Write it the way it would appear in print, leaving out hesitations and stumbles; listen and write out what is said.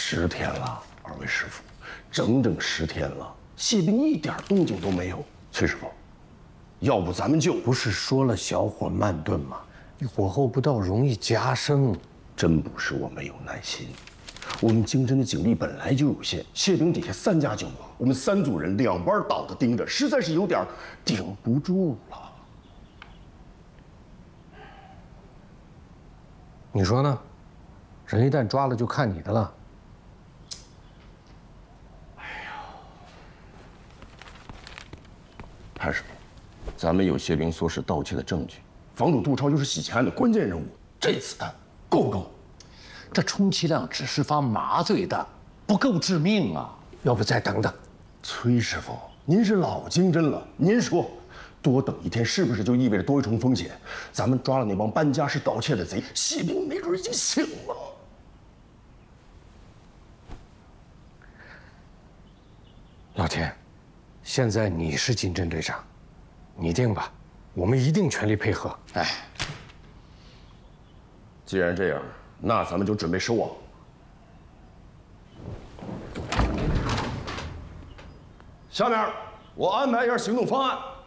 10天了，二位师傅，整整10天了，谢兵一点动静都没有。崔师傅，要不咱们就…… 不是说了小火慢炖吗？你火候不到容易加生。 真不是我没有耐心，我们经侦的警力本来就有限，谢兵底下3家警网，我们3组人2班倒的盯着，实在是有点顶不住了。 你说呢？人一旦抓了，就看你的了。 潘师傅，咱们有谢兵唆使盗窃的证据，房主杜超又是洗钱案的关键人物，这子弹够不够？ 这充其量只是发麻醉弹，不够致命啊！ 要不再等等？ 崔师傅，您是老经侦了，您说，多等1天是不是就意味着多一重风险？咱们抓了那帮搬家式盗窃的贼，谢兵没准已经醒了。 老田，现在你是金侦队长，你定吧，我们一定全力配合。 哎， 既然这样，那咱们就准备收网。下面我安排一下行动方案。